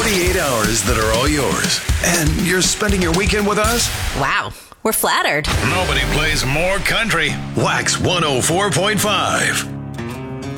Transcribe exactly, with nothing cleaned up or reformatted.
forty-eight hours that are all yours. And you're spending your weekend with us? Wow, we're flattered. Nobody plays more country. Wax one oh four point five.